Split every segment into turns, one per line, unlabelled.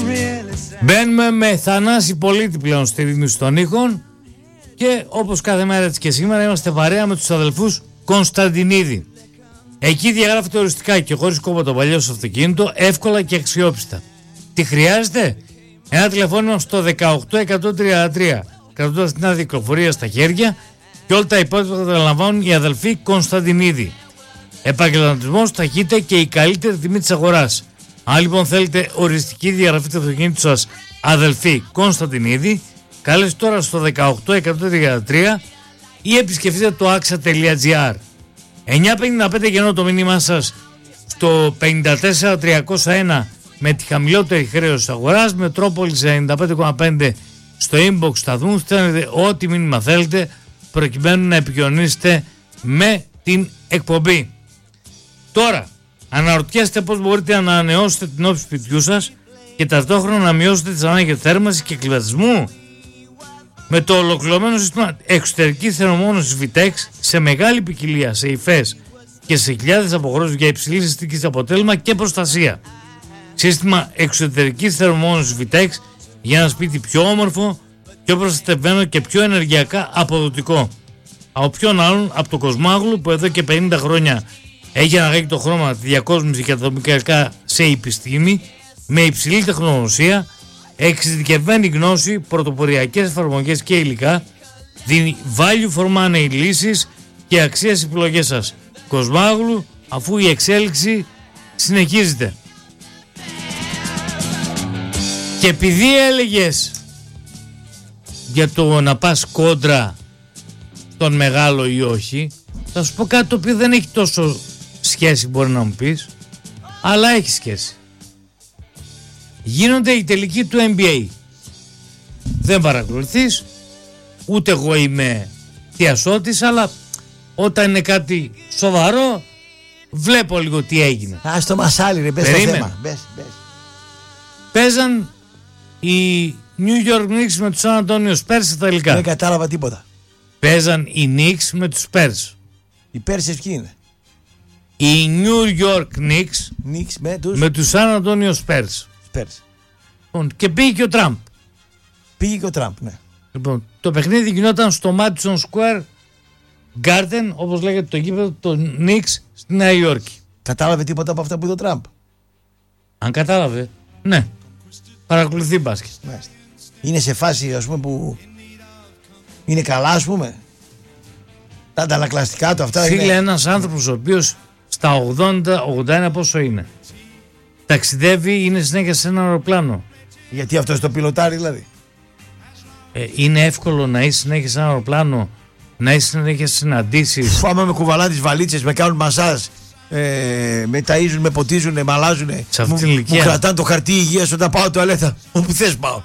Μπαίνουμε με Θανάση Πολίτη πλέον στη ρύθμιση των ήχων και όπως κάθε μέρα έτσι και σήμερα είμαστε παρέα με τους αδελφούς Κωνσταντινίδη. Εκεί διαγράφεται οριστικά και χωρίς κόμμα το παλιό στο αυτοκίνητο, εύκολα και αξιόπιστα. Τι χρειάζεται? Ένα τηλεφώνημα στο 18133, κρατώντας την άδεια κυκλοφορία στα χέρια, και όλα τα υπόλοιπα τα λαμβάνουν οι αδελφοί Κωνσταντινίδη. Επαγγελματισμός, ταχύτητα και η καλύτερη τιμή της αγοράς. Αν λοιπόν θέλετε οριστική διαγραφή του αυτοκίνητου σας, αδελφοί Κωνσταντινίδη, καλέστε τώρα στο 18133 ή επισκεφτείτε το axa.gr. 9.55 γεννώ το μήνυμά σας στο 54301 με τη χαμηλότερη χρέωση αγοράς, Μετρόπολης 95,5 στο inbox σταθμού. Στέλνετε ό,τι μήνυμα θέλετε προκειμένου να επικοινωνήσετε με την εκπομπή. Τώρα, αναρωτιέστε πώς μπορείτε να ανανεώσετε την όψη σπιτιού σας και ταυτόχρονα να μειώσετε τις ανάγκες θέρμανσης και κλιματισμού. Με το ολοκληρωμένο σύστημα εξωτερικής θερμομόνωσης Vitex σε μεγάλη ποικιλία, σε υφές και σε χιλιάδες αποχρώσεις για υψηλή αισθητική αποτέλεσμα και προστασία. Σύστημα εξωτερικής θερμομόνωσης Vitex για ένα σπίτι πιο όμορφο, πιο προστατευμένο και πιο ενεργειακά αποδοτικό. Από ποιον άλλον, από το Κοσμάγλου, που εδώ και 50 χρόνια έχει αναγάγει το χρώμα, τη διακόσμηση και τα δομικά σε επιστήμη, με υψηλή τεχνογνωσία, εξειδικευμένη γνώση, πρωτοποριακές εφαρμογές και υλικά, δίνει value for money λύσεις και αξία στις επιλογές σας. Κοσμάγλου, αφού η εξέλιξη συνεχίζεται. Και επειδή έλεγες για το να πας κόντρα τον μεγάλο ή όχι, θα σου πω κάτι το οποίο δεν έχει τόσο σχέση, μπορεί να μου πεις, αλλά έχει σχέση. Γίνονται οι τελικοί του NBA. Δεν παρακολουθείς, ούτε εγώ είμαι θειασότης, αλλά όταν είναι κάτι σοβαρό βλέπω λίγο τι έγινε.
Ας το μασάλι ρε, πες το θέμα. Μπες.
Παίζαν οι New York Knicks με τους San Antonio Spurs στα τελικά.
Δεν κατάλαβα τίποτα.
Παίζαν οι Knicks με τους Spurs.
Οι Πέρσες ποιοι είναι?
Οι New York Knicks με τους San Antonio Spurs. Και πήγε και ο Τραμπ. Ναι. Λοιπόν, το παιχνίδι γινόταν στο Madison Square Garden, όπως λέγεται το γήπεδο των Knicks στη Νέα Υόρκη.
Κατάλαβε τίποτα από αυτά που είπε ο Τραμπ?
Αν κατάλαβε, ναι. Παρακολουθεί μπάσκετ.
Είναι σε φάση, ας πούμε, που είναι καλά, ας πούμε. Τα αντανακλαστικά του αυτά.
Φίλε,
είναι
ένας άνθρωπος ο οποίος στα 80-81 πόσο είναι, ταξιδεύει, είναι συνέχεια σε ένα αεροπλάνο.
Γιατί αυτό το πιλοτάρι δηλαδή?
Είναι εύκολο να είσαι συνέχεια σε ένα αεροπλάνο, να είσαι συνέχεια σε συναντήσεις.
Άμα με κουβαλάνε τις βαλίτσες, με κάνουν μασάζ, με ταΐζουν, με ποτίζουν, με αλλάζουν.
Σε αυτή την ηλικία.
Μου κρατάνε το χαρτί υγείας όταν πάω τουαλέτα. Όπου θες πάω.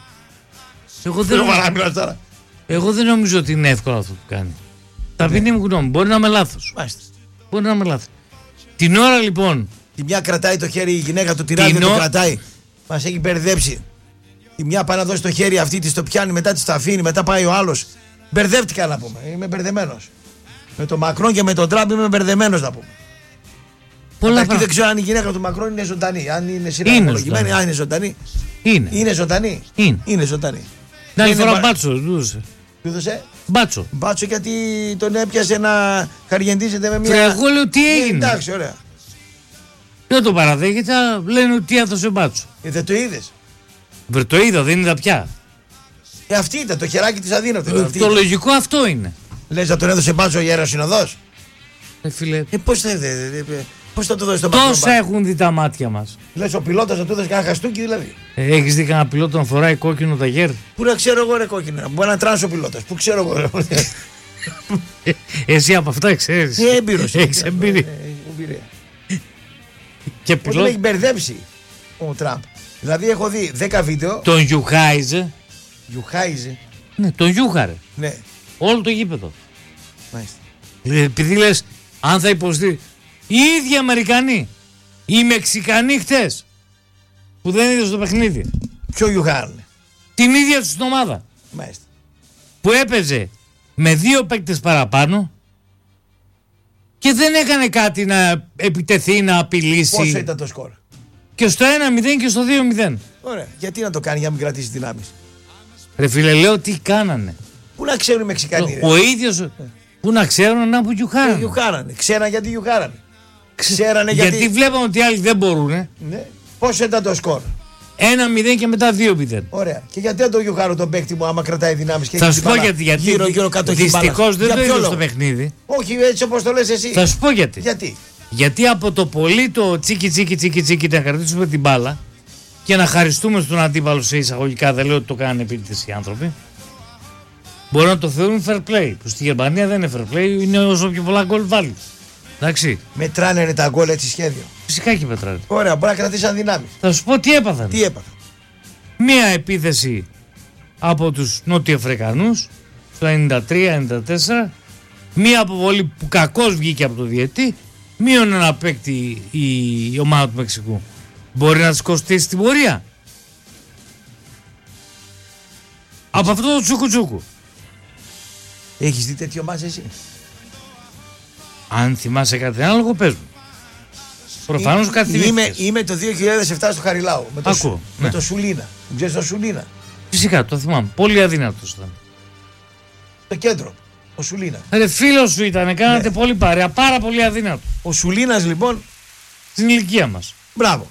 Εγώ δεν νομίζω ότι είναι εύκολο αυτό που κάνει. Ταπεινή μου γνώμη. Μπορεί να είμαι λάθος. Μπορεί να είμαι λάθος. Την ώρα λοιπόν.
Τη μια κρατάει το χέρι η γυναίκα του, την άλλη δεν το κρατάει. Μας έχει μπερδέψει. Η μια πάει να δώσει το χέρι, αυτή της το πιάνει, μετά της το αφήνει, μετά πάει ο άλλος. Μπερδεύτηκα να πούμε. Είμαι μπερδεμένος. Με τον Μακρόν και με τον Τραμπ είμαι μπερδεμένος να πούμε. Πολλά δεν ξέρω αν η γυναίκα του Μακρόν είναι ζωντανή. Αν είναι συναρμολογημένη, αν είναι ζωντανή. Είναι ζωντανή. Είναι ζωντανή.
Να είναι φορά μπάτσο, δούσε.
Του έδωσε.
Μπάτσο
γιατί τον έπιασε να χαριεντίζεται με μια.
Εγώ λέω τι έγινε.
Εντάξει, ωραία.
Δεν το παραδέχεται, λένε ότι έδωσε μπάτσο.
Δεν το είδες?
Το είδα, δεν είδα πια.
Αυτή ήταν το χεράκι της αδύνατο.
Το λογικό αυτό είναι.
Λες να τον έδωσε μπάτσο ο ιεροσυνοδός?
Φίλε.
Πώς θα το δώσει τον μπάτσο?
Τόσα έχουν δει τα μάτια μας.
Λες ο πιλότος θα του έδωσε κανένα χαστούκι δηλαδή?
Έχεις δει κανένα πιλότο να φοράει κόκκινο ταγέρ?
Πού να ξέρω εγώ ρε κόκκινο? Μπορεί να τρансο πιλότος. Πού ξέρω εγώ ρε?
Εσύ από αυτά ξέρεις.
Έμπειρος.
Έχεις εμπειρία. Και
πιλότο έχει μπερδέψει ο Τραμπ. Δηλαδή έχω δει 10 βίντεο.
Τον Γιουχάιζε. Ναι, τον Γιούχαρε.
Ναι.
Όλο το γήπεδο.
Μάλιστα.
Επειδή λες, αν θα υποστεί. Οι ίδιοι Αμερικανοί, οι Μεξικανοί χτες, που δεν είδες το παιχνίδι.
Ποιο Γιουχάρνε?
Την ίδια τους την ομάδα.
Μάλιστα.
Που έπαιζε με 2 παίκτες παραπάνω και δεν έκανε κάτι να επιτεθεί, να απειλήσει.
Πόσο ήταν το σκορ?
Και στο 1-0 και στο 2-0.
Ωραία. Γιατί να το κάνει για να μην κρατήσει δυνάμεις.
Ρε φίλε, λέω τι κάνανε.
Πού να ξέρουν οι Μεξικανοί.
Ο ίδιος. Πού να ξέρουν να που γιουχάρανε.
Γιουχάρανε. Ξέραν γιατί γιουχάρανε. Ξέρανε γιατί
βλέπαμε ότι οι άλλοι δεν μπορούν.
Ναι. Πόσο ήταν το σκορ.
1-0 και μετά 2-0.
Ωραία. Και γιατί δεν το γιουχάρω τον παίκτη μου άμα κρατάει δυνάμεις και
θα σου πω γιατί.
Γύρω κάτω
δυστυχώς δεν το είδε στο παιχνίδι.
Όχι έτσι όπως το λες εσύ.
Θα σου πω γιατί.
Γιατί
από το πολύ το τσίκι να κρατήσουμε την μπάλα και να χαριστούμε στον αντίπαλο σε εισαγωγικά, δεν λέω ότι το κάνουν επίτηδες οι άνθρωποι. Μπορεί να το θεωρούν fair play. Που στη Γερμανία δεν είναι fair play, είναι όσο πιο πολλά γκολ βάλει. Εντάξει.
Μετράνε τα γκολ έτσι σχέδιο.
Φυσικά και μετράνε.
Ωραία, μπορεί να κρατήσουν δυνάμεις.
Θα σου πω τι έπαθαν.
Τι έπαθαν.
Μία επίθεση από τους Νότιο-Αφρικανούς στο 93-94. Μία αποβολή που κακώς βγήκε από το διαιτή. Μείον ένα παίκτη η ομάδα του Μεξικού. Μπορεί να της κοστίσει την πορεία. Από αυτό το τσούκου.
Έχεις δει τέτοιο μάτς εσύ?
Αν θυμάσαι κάτι άλλο, πες μου. Προφανώς κάτι
είμαι το 2007 στο Χαριλάου. Με το Σουλίνα. Ξέρεις το Σουλίνα?
Φυσικά, το θυμάμαι. Πολύ αδύνατος ήταν.
Το κέντρο. Ο Σουλίνα.
Ρε φίλος σου ήταν, κάνατε πολύ παρέα. Πάρα πολύ αδύνατο.
Ο Σουλίνας λοιπόν.
Στην ηλικία μας.
Μπράβο.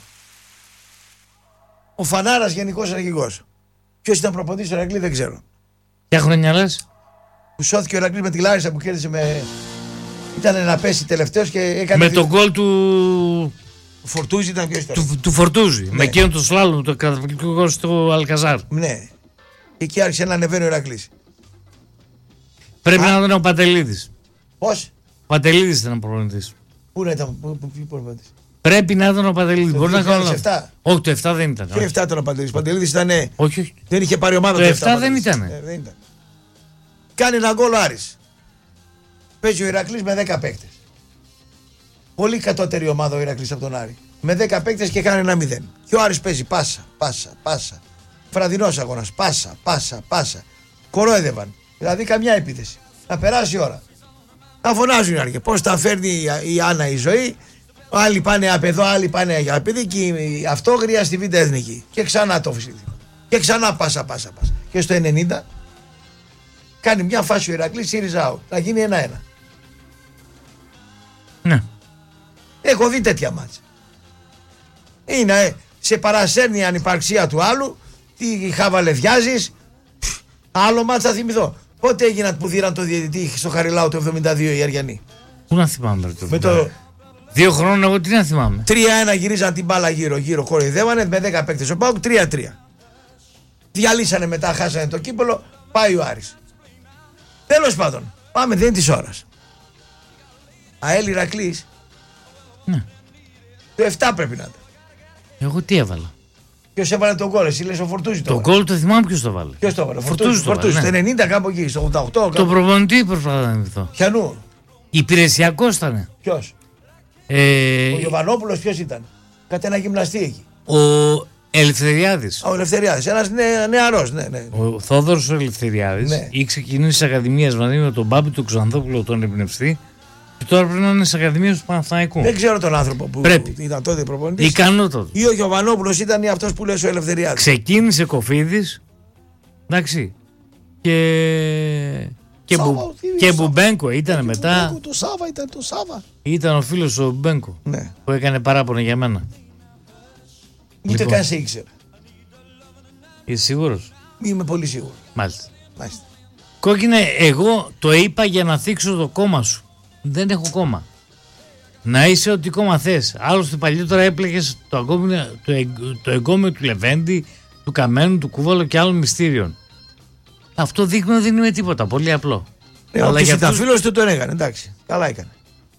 Ο Φανάρας γενικός αρχηγός. Ποιος ήταν προπονητής του Ηρακλή δεν ξέρω.
Ποια χρονιά λες?
Που σώθηκε ο Ηρακλής με τη Λάρισα που κέρδισε με. Ήταν να πέσει τελευταίος και έκανε.
Με τον γκολ του.
Φορτούζη ήταν ποιος ήταν.
Του Φορτούζη. Ναι. Με εκείνον το σλάλομ, το καταπληκτικό γκολ στο Αλκαζάρ.
Ναι. Εκεί άρχισε να ανεβαίνει ο Ηρακλής.
Πρέπει να ήταν ο Παντελίδης.
Πώς?
Ο Παντελίδης ήταν ο προπονητής.
Πού να ήταν, ποιο προπονητής?
Πρέπει να ήταν ο Παντελίδης. Μπορεί να κάνω. Όχι, το 7 δεν ήταν.
Το 7 ήταν ο Παντελίδης. Ο Παντελίδης ήταν.
Όχι.
Δεν είχε πάρει ομάδα
το 7 δεν ήταν.
Κάνει ένα γκολ ο Άρης. Παίζει ο Ηρακλής με 10 παίκτες. Πολύ κατώτερη ομάδα ο Ηρακλής από τον Άρη. Με 10 παίκτες και κάνει 1-0. Και ο Άρης παίζει πάσα. Βραδινός αγώνας. Πάσα. Κορόιδευαν. Δηλαδή καμιά επίθεση. Να περάσει η ώρα. Να φωνάζουν οι Άρη. Πώς τα φέρνει η Άννα η ζωή. Άλλοι πάνε απ' εδώ, άλλοι πάνε για παιδί και αυτόγρια στη Β' Εθνική. Και ξανά το φυσικό. Και ξανά πάσα. Και στο 90 κάνει μια φάση ο Ηρακλής ΣΥΡΙΖΑ out. Να γίνει 1-1.
Ναι.
Έχω δει τέτοια μάτσα. Είναι σε παρασέρνει η ανυπαρξία του άλλου. Τι χαβαλεδιάζεις. Άλλο μάτσα θα θυμηθώ. Πότε έγιναν που δίραν το διαιτητή στο Χαριλάου το 72 οι Αριανοί?
Πού να θυμάμαι το
με το
2 χρόνων εγώ τι να θυμάμαι.
3-1 γυρίζαν την μπάλα γύρω. Κοροϊδεύανε με 10 παίκτες. Ο ΠΑΟΚ 3-3. Διαλύσανε μετά, χάσανε το κύπελο. Πάει ο Άρης. Τέλος πάντων, πάμε, δεν είναι της ώρας. ΑΕΛ Ηρακλής.
Ναι.
Το 7 πρέπει να ήταν.
Εγώ τι έβαλα?
Ποιος έβαλε τον γκολ? Εσύ λες ο Φορτούζη το.
Το γκολ το θυμάμαι ποιος το βάλε.
Ποιος το έβαλε? Φορτούζη. Το 90 κάπου εκεί, στο 88.
Το προπονητή προσπαθώ να θυμηθώ.
Ποιανού?
Υπηρεσιακός ήτανε.
Ποιος? Ο Γιωβανόπουλος ποιος ήταν? Κάτι ένα γυμναστή εκεί.
Ο Ελευθεριάδης.
Ο Ελευθεριάδης, ένας νεαρός, ναι.
Ο Θόδωρος ο Ελευθεριάδης είχε ξεκινήσει στις ακαδημίες μαζί με τον Μπάμπη του Ξανθόπουλο, τον εμπνευστή. Και τώρα πρέπει να είναι στις ακαδημίες του Παναθηναϊκού.
Δεν ξέρω τον άνθρωπο που ήταν τότε προπονητής.
Ικανότατος.
Ή ο Γιωβανόπουλος ήταν αυτός που λες ο Ελευθεριάδης.
Ξεκίνησε Κοφίδης. Εντάξει. Και Μπουμπένκο ήταν μετά.
Το Σάβα ήταν το Σάβα.
Ήταν ο φίλος ο Μπουμπένκο.
Ναι.
Που έκανε παράπονο για μένα.
Ούτε καν σε ήξερα.
Είσαι σίγουρος?
Είμαι πολύ σίγουρος.
Μάλιστα. Κόκκινε, εγώ το είπα για να θίξω το κόμμα σου. Δεν έχω κόμμα. Να είσαι ό,τι κόμμα θες. Άλλωστε παλιότερα έπλεγες το εγκόμιο του Λεβέντη, του Καμένου, του Κούβαλο και άλλων μυστήριων. Αυτό δείχνει ότι δεν είμαι τίποτα. Πολύ απλό.
Αλλά για τα φίλος του τον έκανε. Εντάξει. Καλά έκανε.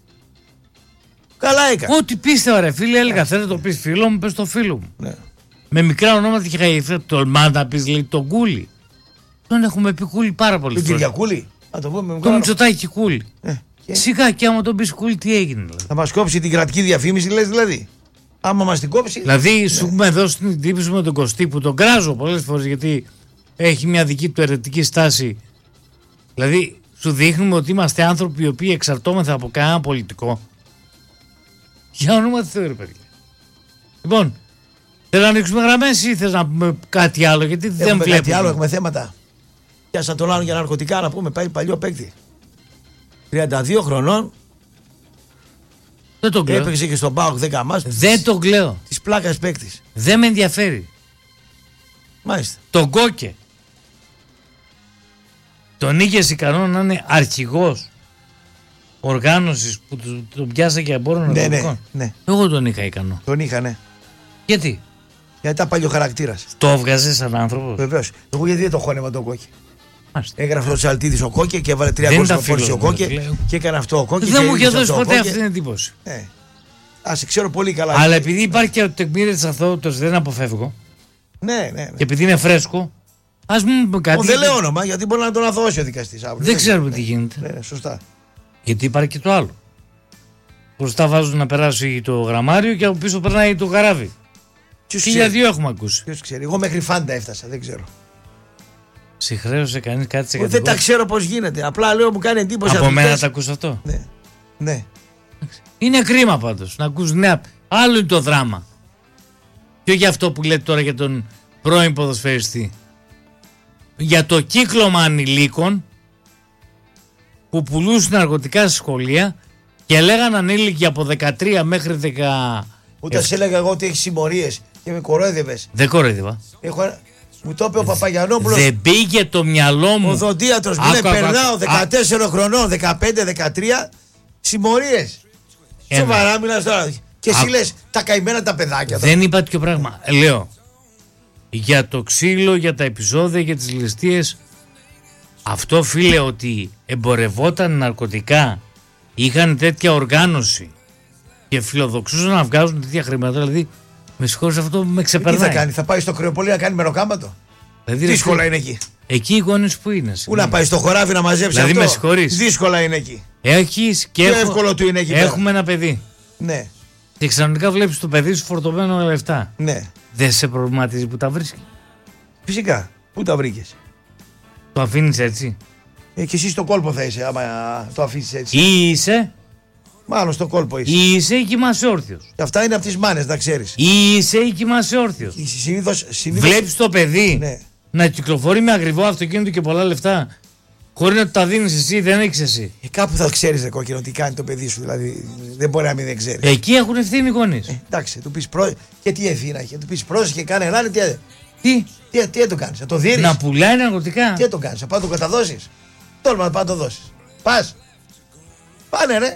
Ό,τι πίστευα ρε φίλε, έλεγα θέλετε το πεις φίλο μου, πες το φίλο μου.
Ναι.
Με μικρά ονόματα και χαϊφέ, τολμά να πεις λέει τον Κούλι. Τον έχουμε πει Κούλι πάρα πολύ.
Τον Κυριακούλη. Να το πούμε.
Το Μητσοτάκη Κούλι. Σιγά και άμα τον πεις Κούλι τι έγινε. Δηλαδή.
Θα μας κόψει την κρατική διαφήμιση λες δηλαδή. Άμα μας την κόψει.
Δηλαδή σου έχουμε δώσει την εντύπωση με τον Κωστή που τον κράζω πολλές φορές γιατί έχει μια δική του αιρετική στάση. Δηλαδή σου δείχνουμε ότι είμαστε άνθρωποι οι οποίοι εξαρτώμεθα από κανένα πολιτικό. Για όνομα του Θεού, ρε παιδιά. Λοιπόν, Θέλω να ανοίξουμε γραμμές ή θες να πούμε κάτι άλλο, γιατί δεν βλέπουμε.
Κάτι άλλο, έχουμε θέματα. Πιάσα τον άλλον για ναρκωτικά, να πούμε, παλιό παίκτη. 32 χρονών.
Δεν τον κλαίω.
Έπαιξε και στον ΠΑΟΚ 10 μάτς.
Δεν τον κλαίω.
Της πλάκας παίκτης.
Δεν με ενδιαφέρει.
Μάλιστα.
Τον Κόκε. Τον είχες ικανό να είναι αρχηγός οργάνωσης που τον πιάσα και εμπόρο ναρκωτικών.
Ναι.
Εγώ τον είχα ικανό.
Τον είχα, ναι.
Γιατί?
Γιατί ήταν παλιοχαρακτήρας.
Το έβγαζε σαν άνθρωπος.
Βεβαίως. Εγώ γιατί δεν το χώνευα τον Κόκε.
Μάλιστα.
Έγραφε το Τσαλτίδης ο Κόκε και έβαλε 3 γκολ στο Πόλης ο Κόκε και έκανε αυτό ο Κόκε.
Δεν μου είχε δώσει ποτέ αυτή την εντύπωση.
Σε ξέρω πολύ καλά.
Αλλά επειδή υπάρχει και το τεκμήριο της αθωότητας, δεν αποφεύγω.
Ναι.
Και επειδή είναι φρέσκο, ας μου πούμε κάτι.
Δεν λέω όνομα, γιατί μπορεί να τον αθωώσει ο δικαστής αύριο.
Δεν ξέρουμε τι γίνεται.
Ναι, σωστά.
Γιατί υπάρχει και το άλλο. Μπροστά βάζουν να περάσει το γραμμάριο και από πίσω περνάει το καράβι. Και για δύο έχουμε ακούσει.
Ποιος ξέρει. Εγώ μέχρι φάντα έφτασα, δεν ξέρω.
Συγχρέωσε κανείς κάτι σε
Δεν τα ξέρω πώς γίνεται. Απλά λέω μου κάνει εντύπωση.
Από μένα τα ακούς αυτό.
Ναι.
Είναι κρίμα πάντως να ακούς νέα. Άλλο είναι το δράμα. Και για αυτό που λέτε τώρα για τον πρώην ποδοσφαιριστή. Για το κύκλωμα ανηλίκων που πουλούσαν ναρκωτικά στη σχολεία και λέγαν ανήλικοι από 13 μέχρι 10.
Ούτε σε έλεγα εγώ ότι έχει συμμορίες και με κορόιδευες.
Δεν κορόιδευα.
Μου το είπε ο Παπαγιανόπουλος.
Δεν πήγε το μυαλό μου.
Ο δοντίατρος μου λέει περνάω 14 χρονών, 15-13 συμμορίες. Σοβαρά μιλάς τώρα. Και εσύ λες τα καημένα τα παιδάκια.
Δεν είπα τέτοιο πράγμα. Λέω για το ξύλο, για τα επεισόδια, για τις ληστείες. Αυτό φίλε ότι εμπορευόταν ναρκωτικά, είχαν τέτοια οργάνωση και φιλοδοξούσαν να βγάζουν τέτοια χρήματα. Δηλαδή με συγχωρείς, αυτό με ξεπερνάει.
Τι θα κάνει, θα πάει στο κρεοπολί να κάνει μεροκάματο.
Δηλαδή,
δύσκολα είναι εκεί.
Εκεί οι γονείς που είναι.
Πού να πάει στο χωράφι να μαζέψει
δηλαδή,
αυτό.
Με συγχωρείς.
Δύσκολα είναι εκεί.
Έχεις και
εύκολο του είναι εκεί.
Έχουμε ένα παιδί.
Ναι.
Και ξαφνικά βλέπεις το παιδί σου φορτωμένο με λεφτά.
Ναι.
Δεν σε προβληματίζει που τα βρίσκει?
Φυσικά. Πού τα βρήκες?
Το αφήνεις έτσι?
Και εσύ στο κόλπο θα είσαι άμα το αφήσεις έτσι.
Ή είσαι.
Μάλλον στο κόλπο είσαι.
Ή είσαι ή κοιμάσαι όρθιος.
Και αυτά είναι από τις μάνες, να ξέρεις.
Ή είσαι ή κοιμάσαι όρθιος.
Συνήθως...
Βλέπεις το παιδί να κυκλοφορεί με ακριβό αυτοκίνητο και πολλά λεφτά, χωρίς να τα δίνεις εσύ, δεν έχεις εσύ.
Κάπου θα ξέρεις, κόκκινο, τι κάνει το παιδί σου. Δηλαδή δεν μπορεί να μην δεν ξέρεις.
Εκεί έχουν ευθύνη οι γονείς.
Εντάξει, του πεις και τι ευθύνη έχει. Του πεις πρόσεχε, κάνε ελάνε, τι το κάνεις, να το δίνεις.
Να πουλάει ναρκωτικά.
Τι το κάνεις, να πάει να το καταδώσεις. Τόλμα να πάει να το δώσεις. Πας. Πάνε ρε.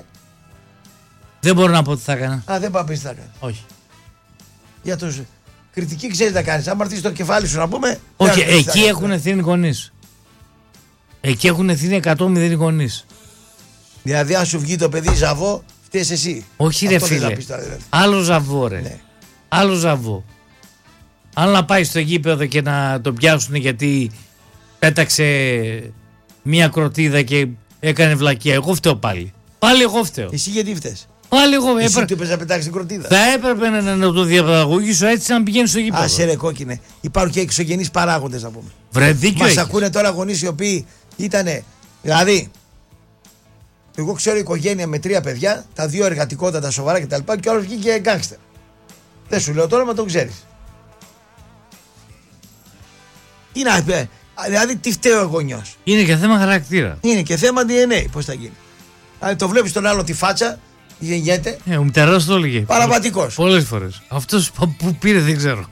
Δεν μπορώ να πω τι θα έκανα.
Δεν πάω να πεις τι θα έκανα.
Όχι.
Για τους κριτική ξέρεις να κάνεις. Αν μαρτύρεις το κεφάλι σου να πούμε.
Όχι, εκεί έχουν ευθύνη οι γονείς. Εκεί έχουν ευθύνη 100% οι γονείς.
Δηλαδή, αν σου βγει το παιδί ζαβό, φταίς εσύ.
Όχι, ρε φίλε. Άλλο ζαβό, ρε. Ναι. Άλλο ζαβό. Αν να πάει στο γήπεδο και να το πιάσουν γιατί πέταξε μία κροτίδα και έκανε βλακεία. Εγώ φταίω πάλι. Πάλι εγώ φταίω.
Εσύ γιατί φταίς?
Πάλι εγώ.
Εσύ του είπες να πετάξεις την κροτίδα.
Θα έπρεπε να το διαπαιδαγωγήσω έτσι να πηγαίνει στο γήπεδο.
Άσε ρε κόκκινε. Υπάρχουν και εξωγενείς παράγοντες να πούμε.
Βρε, δίκιο
μας ακούνε τώρα γονείς οι οποίοι ήτανε. Δηλαδή, εγώ ξέρω οικογένεια με 3 παιδιά, τα 2 εργατικότατα σοβαρά κτλ. Και ο άλλος βγήκε γκάγκστερ. Δεν σου λέω τώρα, μα το ξέρεις. Δηλαδή, τι φταίει ο γονιός?
Είναι και θέμα χαρακτήρα.
Είναι και θέμα DNA. Πώς θα γίνει? Δηλαδή, το βλέπεις τον άλλο τη φάτσα, γεννιέται.
Ο μητερός το έλεγε.
Παραβατικός.
Πολλές φορές. Αυτός που πήρε δεν ξέρω.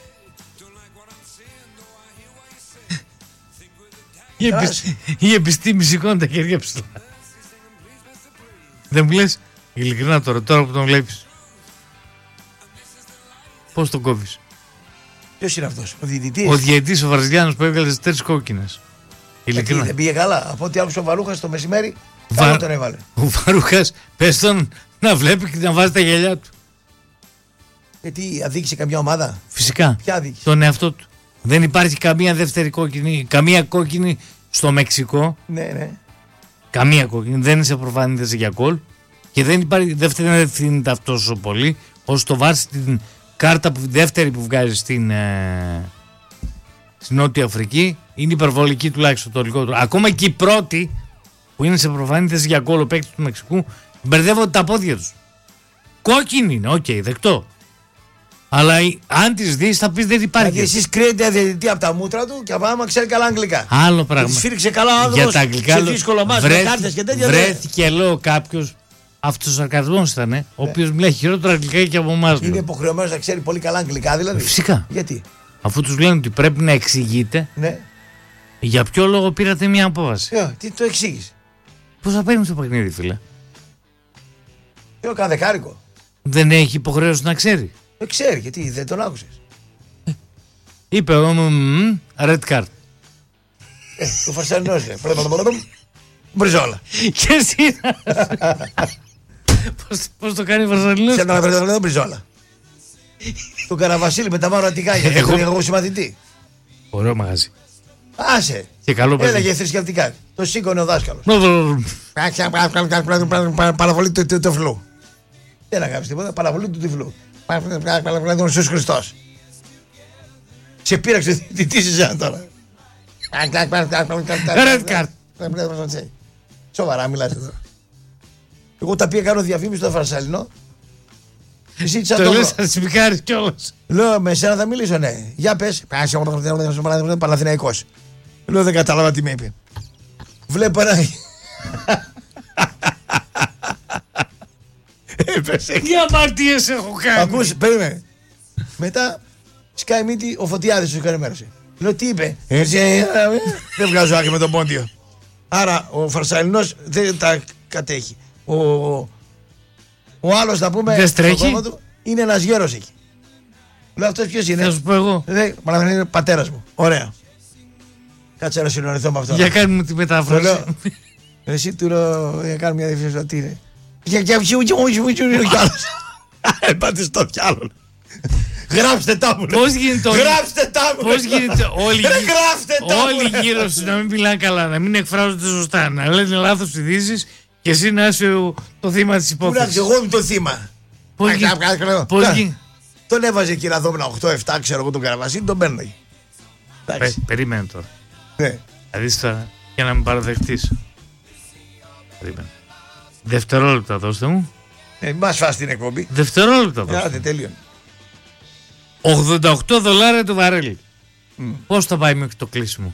Η επιστήμη σηκώνει τα χέρια ψηλά. Δεν μου λες ειλικρινά τώρα που τον βλέπεις? Πώς τον κόβεις?
Ποιος είναι αυτός? Ο διαιτητής?
Ο διαιτητής ο Βαρζιάνος που έβγαλε τις 4 κόκκινες. Ειλικρινά.
Δεν πήγε καλά. Από ό,τι άκουσε ο Βαρούχας το μεσημέρι, καλά τον έβαλε.
Ο Βαρούχας πες τον να βλέπει και να βάζει τα γυαλιά του.
Γιατί αδίκησε καμιά ομάδα?
Φυσικά.
Ποια αδίκησε?
Τον εαυτό του. Δεν υπάρχει καμία δεύτερη κόκκινη, καμία κόκκινη στο Μεξικό.
Ναι.
Καμία κόκκινη. Δεν είσαι προφανής για γκολ. Και δεν υπάρχει δεύτερη, δεν ευθύνεται αυτό τόσο πολύ όσο το βάζει την κάρτα δεύτερη που βγάζει στην Νότια Αφρική. Είναι υπερβολική τουλάχιστον το λιγότερο. Ακόμα και η πρώτη που είναι σε προφανή θέση για γκολ ο παίκτης του Μεξικού μπερδεύονται τα πόδια τους. Κόκκινη είναι, οκ, δεκτό. Αλλά αν τις δεις θα πεις δεν υπάρχει.
Γιατί εσείς κρίνετε διαιτητή από τα μούτρα του και από άμα ξέρει καλά αγγλικά.
Άλλο πράγμα.
Της φύριξε καλά ο άνθρωπος.
Για τα αγγλικά
σε δύσκολο μάτι, με κάρτες και τέτοια.
Βρέθηκε, λέω, κάποιος αυτοσαρκασμός ήταν, ο οποίος μιλάει χειρότερα αγγλικά και από εμάς.
Είναι υποχρεωμένος να ξέρει πολύ καλά αγγλικά, δηλαδή.
Φυσικά.
Γιατί?
Αφού τους λένε ότι πρέπει να εξηγείτε,
ναι.
Για ποιο λόγο πήρατε μια απόφαση.
Τι το εξήγησε.
Πώς θα παίρνει το παιχνίδι, φίλε.
Κάνα δεκάρικο.
Δεν έχει υποχρέωση να ξέρει.
Δεν ξέρει, γιατί δεν τον άκουσες.
Είπε red card.
Το Φαρσαλινός λέει. Μπριζόλα.
Και εσύ. Πώς το κάνει ο Φαρσαλινός?
Σε ένα μπριζόλα. Το Καραβασίλη με τα μαύρα τικάκια. Εγώ συμμαθητή.
Ωραίο μαγαζί.
Άσε.
Και καλό παιδί.
Έλεγε θρησκευτικά. Το σήκωνε ο δάσκαλος. Παραβολή του τυφλού. Δεν να κάνεις τίποτα. Παραβολή του τυφλού. Παραβολή του Ιησούς Χριστός. Σε πείραξε ο διαιτητής εσένα τώρα.
Red card.
Σοβαρά μιλάς εδώ. Εγώ τα πήγα κάνω διαφήμιση στο Φαρσαλινό.
Το λες θα τσιμικάρεις κιόλας.
Λέω με εσένα θα μιλήσω, ναι. Για πες. Παναθηναϊκός. Λέω δεν κατάλαβα τι με είπε. Βλέπω ένα... Έπεσε.
Τι αμαρτίες έχω κάνει.
Ακούς, περίμενε. Μετά σκάει μύτη ο Φωτιάδης του ενημέρωσε. Λέω τι είπε. Δεν βγάζω άκρη με τον Πόντιο. Άρα ο Φαρσαλινός δεν τα κατέχει. Ο άλλος να πούμε
δεν στρέχει.
Του, είναι ένας γέρος εκεί. Λέω αυτός ποιος είναι?
Θα σου πω εγώ.
Μάλλον είναι πατέρας μου. Ωραία. Κάτσε να συνοηθώ με αυτό.
Για κάνε μου τη μετάφραση.
Λέω, εσύ του λέω για κάνω μια διαφήμιση. Τι είναι? Για ποιου κι άλλος. Πάτε στο κι άλλον. Γράψτε τα μου.
Πώς γίνεται
γράψτε τα μου.
Πώς γίνεται όλοι γύρω σου να μην μιλάνε καλά, να μην εκφράζονται σωστά, να λένε λάθος ειδήσεις και εσύ να είσαι το θύμα της υπόθεσης.
Πού εγώ είμαι το θύμα.
Πώς γίνεται.
Τον έβαζε εκεί να δω 8-7, ξέρω εγώ τον Καραβασίλη, τον παίρνω.
Περίμενε τώρα.
Ναι.
Θα δεις τώρα για να με παραδεχτείς. Περίμενε. Δευτερόλεπτα δώστε μου.
Μην μας φας την εκπομπή.
Δευτερόλεπτα δώστε.
Άτε, τέλειον.
$88 το βαρέλι. Πώς θα πάει μέχρι το κλείσιμο?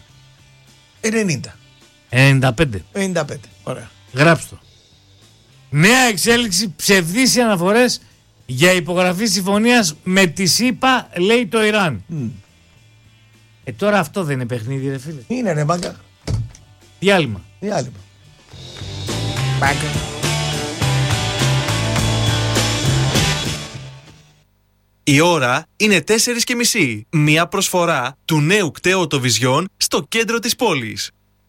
90.
95.
Ωραία.
Γράψτε το. Νέα εξέλιξη, ψευδείς οι αναφορές για υπογραφή συμφωνίας με τη ΣΥΠΑ, λέει το Ιράν. Τώρα αυτό δεν είναι παιχνίδι, ρε φίλε.
Είναι ρε μπάγκα.
Διάλειμμα.
Μπάγκα.
Η ώρα είναι 4:30. Μια προσφορά του νέου κταίου Vision στο κέντρο της πόλης.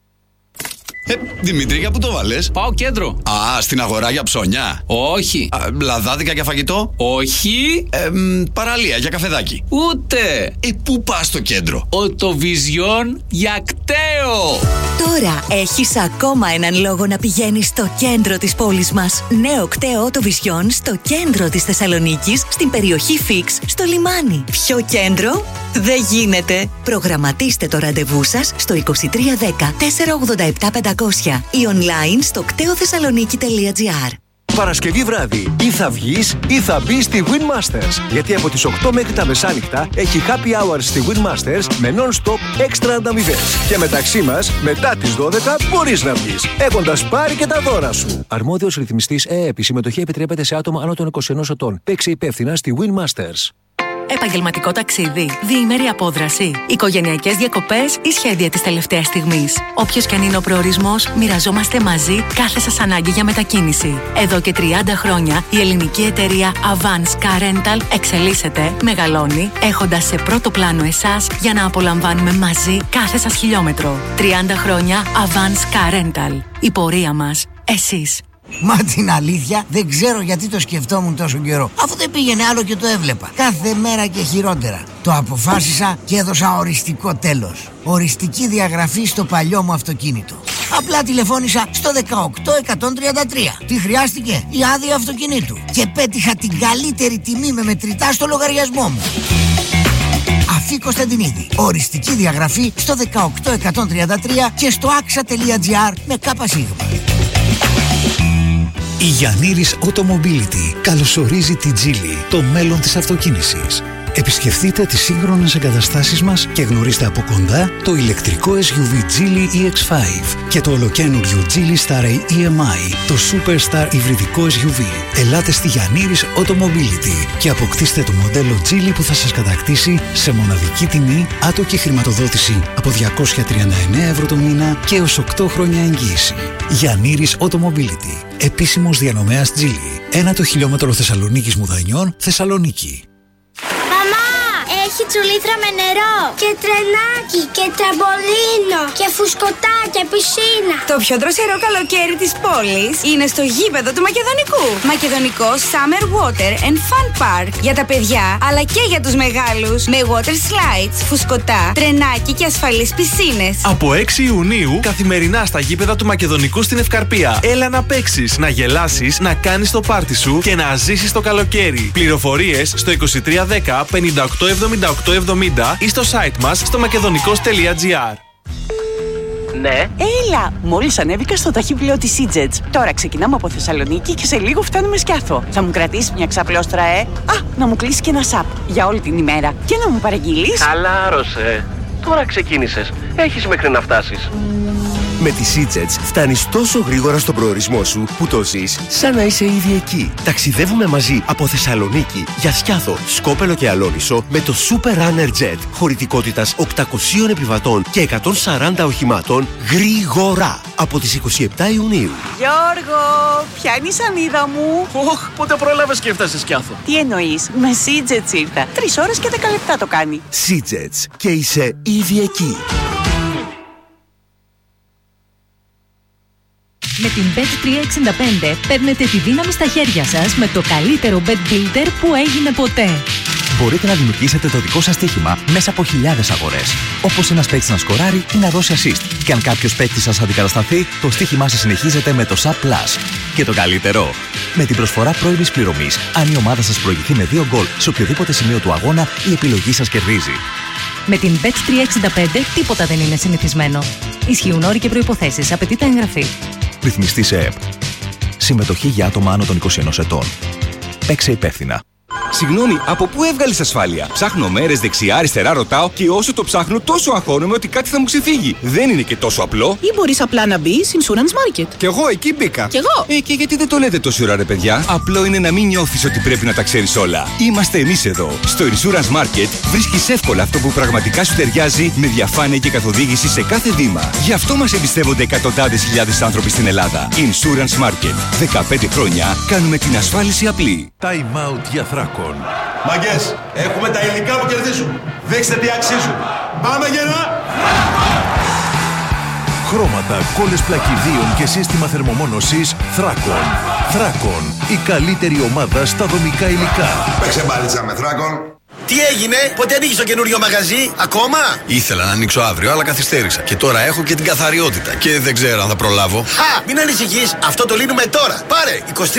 Δημήτρη, για πού το βάλες?
Πάω κέντρο.
Α, στην αγορά για ψώνια.
Όχι.
Λαδάδικα για φαγητό.
Όχι.
Παραλία για καφεδάκι.
Ούτε.
Πού πας στο κέντρο?
Vision για κταίο.
Τώρα έχεις ακόμα έναν λόγο να πηγαίνεις στο κέντρο της πόλης μας. Νέο κταίο Vision στο κέντρο της Θεσσαλονίκης, στην περιοχή Φίξ, στο λιμάνι. Ποιο κέντρο? Δεν γίνεται. Προγραμματίστε το ραντεβού σας στο 2310 487 500 ή online στο κτεοθεσσαλονίκη.gr.
Παρασκευή βράδυ ή θα βγεις ή θα μπεις στη Winmasters. Γιατί από τις 8 μέχρι τα μεσάνυχτα έχει happy hours στη Winmasters με non-stop έξτρα ανταμοιβές. Και μεταξύ μας, μετά τις 12 μπορείς να βγεις, έχοντας πάρει και τα δώρα σου. Αρμόδιος ρυθμιστής ΕΕΠ. Η συμμετοχή επιτρέπεται σε άτομα άνω των 21 ετών. Παίξε υπεύθυνα στη Winmasters.
Επαγγελματικό ταξίδι, διήμερη απόδραση, οικογενειακές διακοπές ή σχέδια της τελευταίας στιγμής. Όποιος και αν είναι ο προορισμός, μοιραζόμαστε μαζί κάθε σας ανάγκη για μετακίνηση. Εδώ και 30 χρόνια η ελληνική εταιρεία Avance Car Rental εξελίσσεται, μεγαλώνει, έχοντας σε πρώτο πλάνο εσάς για να απολαμβάνουμε μαζί κάθε σας χιλιόμετρο. 30 χρόνια Avance Car Rental. Η πορεία μας, εσείς.
Μα την αλήθεια δεν ξέρω γιατί το σκεφτόμουν τόσο καιρό. Αφού δεν πήγαινε άλλο και το έβλεπα. Κάθε μέρα και χειρότερα. Το αποφάσισα και έδωσα οριστικό τέλος. Οριστική διαγραφή στο παλιό μου αυτοκίνητο. Απλά τηλεφώνησα στο 18133. Τι χρειάστηκε? Η άδεια αυτοκινήτου. Και πέτυχα την καλύτερη τιμή με μετρητά στο λογαριασμό μου. Αφή Κωνσταντινίδη. Οριστική διαγραφή στο 18133 και στο axa.gr με ΚΣ.
Η Γιαννήρης Automobility καλωσορίζει την Geely, το μέλλον της αυτοκίνησης. Επισκεφτείτε τις σύγχρονες εγκαταστάσεις μας και γνωρίστε από κοντά το ηλεκτρικό SUV Geely EX5 και το ολοκαίνουργιο Geely Star EMI, το Superstar υβριδικό SUV. Ελάτε στη Γιαννήρης Automobility και αποκτήστε το μοντέλο Geely που θα σας κατακτήσει σε μοναδική τιμή, άτοκη χρηματοδότηση από 239 ευρώ το μήνα και έως 8 χρόνια εγγύηση. Γιαννήρης Automobility, επίσημος διανομέας Geely. 1 χιλιόμετρο Θεσσαλονίκης Μουδανιών, Θεσσαλονίκη.
Έχει τσουλήθρα με νερό και τρενάκι και τραμπολίνο και φουσκωτά και πισίνα.
Το πιο δροσερό καλοκαίρι της πόλης είναι στο γήπεδο του Μακεδονικού. Μακεδονικό Summer Water and Fun Park. Για τα παιδιά αλλά και για τους μεγάλους. Με water slides, φουσκωτά, τρενάκι και ασφαλείς πισίνες.
Από 6 Ιουνίου καθημερινά στα γήπεδα του Μακεδονικού στην Ευκαρπία. Έλα να παίξεις, να γελάσεις, να κάνεις το πάρτι σου και να ζήσεις το καλοκαίρι. Πληροφορίες στο 2310 587870 ή στο site μας στο makedonικos.gr.
Ναι. Έλα! Μόλις ανέβηκα στο ταχύπλαιο της EasyJet. Τώρα ξεκινάμε από Θεσσαλονίκη και σε λίγο φτάνουμε Σκιάθο. Θα μου κρατήσεις μια ξαπλώστρα, να μου κλείσει και ένα σαπ για όλη την ημέρα και να μου παραγγείλεις.
Χαλάρωσε. Τώρα ξεκίνησες. Έχεις μέχρι να φτάσεις.
Με τη EasyJet φτάνεις τόσο γρήγορα στον προορισμό σου που το ζεις σαν να είσαι ήδη εκεί. Ταξιδεύουμε μαζί από Θεσσαλονίκη για Σκιάθο, Σκόπελο και Αλόνισο με το Super Runner Jet χωρητικότητας 800 επιβατών και 140 οχημάτων γρήγορα από τις 27 Ιουνίου.
Γιώργο, ποια είναι η σανίδα μου?
Πότε πρόλαβες και έφτασες Σκιάθο?
Τι εννοείς? Με EasyJet ήρθα. 3 ώρες και 10 λεπτά το κάνει.
EasyJet και είσαι ήδη εκεί.
Με την Bet365 παίρνετε τη δύναμη στα χέρια σας με το καλύτερο bet builder που έγινε ποτέ.
Μπορείτε να δημιουργήσετε το δικό σας στοίχημα μέσα από χιλιάδες αγορές. Όπως ένας παίκτης να σκοράρει ή να δώσει assist. Και αν κάποιος παίκτης σας αντικατασταθεί, το στοίχημά σας συνεχίζεται με το SAP Plus. Και το καλύτερο, με την προσφορά πρώιμης πληρωμής, αν η ομάδα σας προηγηθεί με 2 γκολ σε οποιοδήποτε σημείο του αγώνα, η επιλογή σας κερδίζει.
Με την Bet365 τίποτα δεν είναι συνηθισμένο. Ισχύουν όροι και προϋποθέσεις. Απαιτείται εγγραφή.
Ρυθμιστή σε ΕΠ. Συμμετοχή για άτομα άνω των 21 ετών. Παίξε υπεύθυνα.
Συγγνώμη, από πού έβγαλες ασφάλεια? Ψάχνω μέρες δεξιά-αριστερά, ρωτάω και όσο το ψάχνω, τόσο αγχώνομαι ότι κάτι θα μου ξεφύγει. Δεν είναι και τόσο απλό.
Ή μπορείς απλά να μπεις Insurance Market.
Κι εγώ εκεί μπήκα.
Κι εγώ.
Και γιατί δεν το λέτε τόση ώρα, ρε παιδιά? Απλό είναι να μην νιώθεις ότι πρέπει να τα ξέρεις όλα. Είμαστε εμείς εδώ. Στο Insurance Market βρίσκεις εύκολα αυτό που πραγματικά σου ταιριάζει με διαφάνεια και καθοδήγηση σε κάθε βήμα. Γι' αυτό μας εμπιστεύονται εκατοντάδες χιλιάδες άνθρωποι στην Ελλάδα. Insurance Market. 15 χρόνια κάνουμε την ασφάλιση απλή.
Time out για Θράκο.
Μαγκές, έχουμε τα υλικά που κερδίζουν. Δείξτε τι αξίζουν. Πάμε γερά!
Χρώματα, κόλλες πλακιδίων και σύστημα θερμομόνωσης Θράκον. Θράκον, η καλύτερη ομάδα στα δομικά υλικά.
Παίξε μπάλιτσα με Θράκον.
Τι έγινε, πότε ανοίγεις το καινούριο μαγαζί, ακόμα?
Ήθελα να ανοίξω αύριο, αλλά καθυστέρησα. Και τώρα έχω και την καθαριότητα. Και δεν ξέρω αν θα προλάβω.
Χα! Μην ανησυχείς, αυτό το λύνουμε τώρα. Πάρε 2310 36 54 36.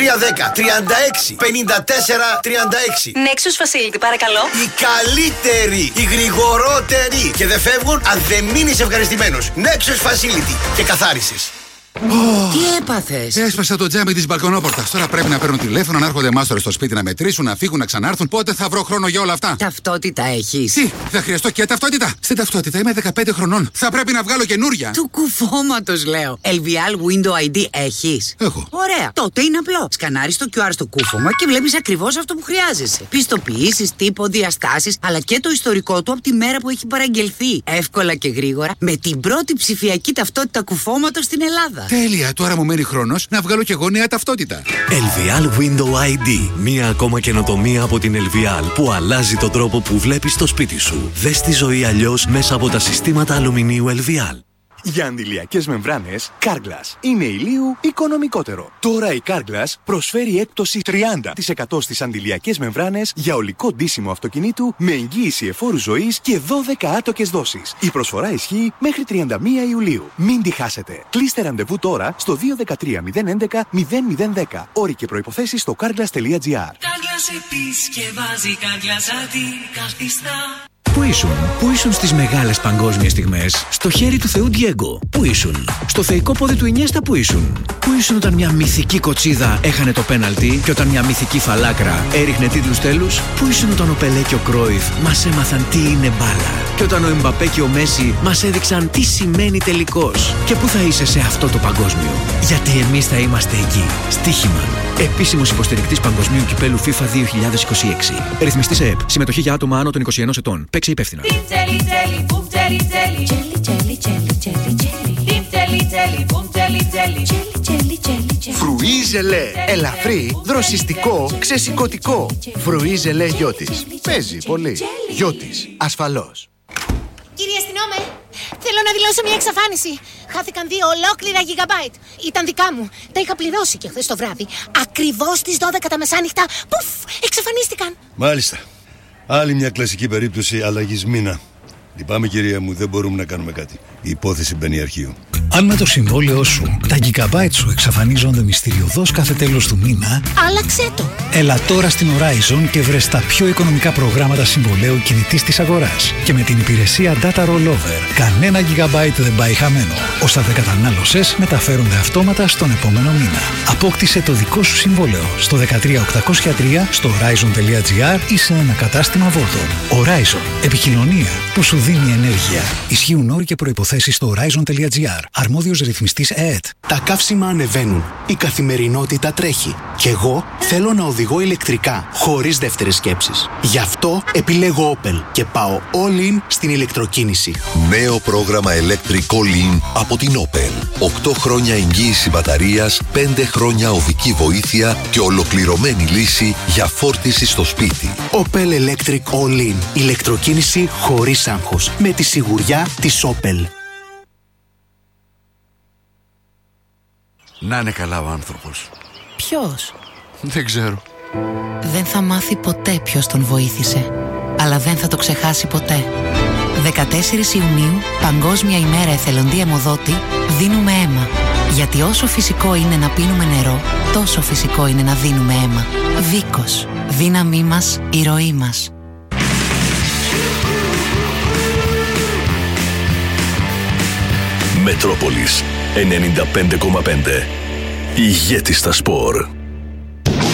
Nexus Facility, παρακαλώ.
Η καλύτερη, η γρηγορότερη. Και δεν φεύγουν αν δεν μείνεις ευχαριστημένος. Nexus Facility και καθάρισες.
Τι έπαθες?
Έσπασα το τζάμι της μπαλκονόπορτας. Τώρα πρέπει να παίρνω τηλέφωνο, να έρχονται μάστορες στο σπίτι να μετρήσουν, να φύγουν, να ξανάρθουν. Πότε θα βρω χρόνο για όλα αυτά?
Ταυτότητα έχεις?
Τι, θα χρειαστώ και ταυτότητα? Στην ταυτότητα είμαι 15 χρονών. Θα πρέπει να βγάλω καινούρια.
Του κουφώματος λέω. LVL Window ID έχεις?
Έχω.
Ωραία. Τότε είναι απλό. Σκανάρεις το QR στο κούφωμα και βλέπεις ακριβώς αυτό που χρειάζεσαι. Πιστοποιήσεις, τύπο, διαστάσεις, αλλά και το ιστορικό του από τη μέρα που έχει παραγγελθεί. Εύκολα και γρήγορα με την πρώτη ψηφιακή ταυτότητα κουφώματος στην Ελλάδα.
Τέλεια, τώρα μου μένει χρόνος να βγάλω και εγώ νέα ταυτότητα.
LVL Window ID. Μία ακόμα καινοτομία από την LVL που αλλάζει τον τρόπο που βλέπεις το σπίτι σου. Δες τη ζωή αλλιώς μέσα από τα συστήματα αλουμινίου LVL.
Για αντιλιακές μεμβράνες, Carglass είναι ηλίου οικονομικότερο. Τώρα η Carglass προσφέρει έκπτωση 30% στις αντιλιακές μεμβράνες για ολικό ντύσιμο αυτοκινήτου με εγγύηση εφόρου ζωής και 12 άτοκες δόσεις. Η προσφορά ισχύει μέχρι 31 Ιουλίου. Μην τη χάσετε. Κλείστε ραντεβού τώρα στο 213 011 0010. Όροι και προϋποθέσεις στο carglass.gr.
Carglass επισκευάζει, Carglass αντικαθιστά.
Πού ήσουν στις μεγάλες παγκόσμιες στιγμές? Στο χέρι του Θεού Ντιέγκο. Πού ήσουν? Στο θεϊκό πόδι του Ινιέστα. Πού ήσουν όταν μια μυθική κοτσίδα έχανε το πέναλτι και όταν μια μυθική φαλάκρα έριχνε τίτλους τέλους? Πού ήσουν όταν ο Πελέ και ο Κρόιφ μας έμαθαν τι είναι μπάλα και όταν ο Εμπαπέ και ο Μέση μας έδειξαν τι σημαίνει τελικός? Και πού θα είσαι σε αυτό το παγκόσμιο? Γιατί εμείς θα είμαστε εκεί. Στοίχημαν. Επίσημος υποστηρικτής Παγκοσμίου Κυπέλου FIFA 2026. Ρυθμιστής ΕΕΠ. Συμμετοχή για άτομα άνω των 21 ετών. Παίξε υπεύθυνα.
Φρουίζελε. Ελαφρύ, δροσιστικό, ξεσηκωτικό. Φρουίζελε Γιώτης. Παίζει πολύ. Γιώτης. Ασφαλώς.
Κύριε αστυνόμε, θέλω να δηλώσω μια εξαφάνιση. Χάθηκαν 2 ολόκληρα γιγαμπάιτ. Ήταν δικά μου. Τα είχα πληρώσει και χθες το βράδυ. Ακριβώς στις 12 τα μεσάνυχτα. Πουφ, εξαφανίστηκαν.
Μάλιστα. Άλλη μια κλασική περίπτωση αλλαγής μήνα. Λυπάμαι κυρία μου, δεν μπορούμε να κάνουμε κάτι. Η υπόθεση μπαίνει αρχείο.
Αν με το συμβόλαιό σου τα gigabyte σου εξαφανίζονται μυστηριωδώς κάθε τέλος του μήνα,
άλλαξέ το.
Έλα τώρα στην Horizon και βρες τα πιο οικονομικά προγράμματα συμβολαίου κινητής της αγοράς. Και με την υπηρεσία Data Rollover, κανένα gigabyte δεν πάει χαμένο. Όσα δεν κατανάλωσες μεταφέρονται αυτόματα στον επόμενο μήνα. Απόκτησε το δικό σου συμβόλαιο στο 13803 στο horizon.gr ή σε ένα κατάστημα Vodafone. Horizon. Επικοινωνία που σου δίνει ενέργεια. Ισχύουν όροι και προϋποθέσεις στο horizon.gr. Αρμόδιος ρυθμιστής ΕΕΤ.
Τα καύσιμα ανεβαίνουν. Η καθημερινότητα τρέχει. Κι εγώ θέλω να οδηγώ ηλεκτρικά, χωρίς δεύτερες σκέψεις. Γι' αυτό επιλέγω Opel και πάω all in στην ηλεκτροκίνηση.
Νέο πρόγραμμα Electric All In από την Opel. 8 χρόνια εγγύηση μπαταρίας, 5 χρόνια οδική βοήθεια και ολοκληρωμένη λύση για φόρτιση στο σπίτι.
Opel Electric All In. Ηλεκτροκίνηση χωρίς άγχος. Με τη σιγουριά της Opel.
Να είναι καλά ο άνθρωπος.
Ποιος?
Δεν ξέρω.
Δεν θα μάθει ποτέ ποιος τον βοήθησε, αλλά δεν θα το ξεχάσει ποτέ. 14 Ιουνίου, Παγκόσμια ημέρα εθελοντή αιμοδότη, δίνουμε αίμα. Γιατί όσο φυσικό είναι να πίνουμε νερό, τόσο φυσικό είναι να δίνουμε αίμα. Βίκος. Δύναμή μας, η ροή μας.
Μετρόπολης 95,5. Ηγέτη στα σπορ.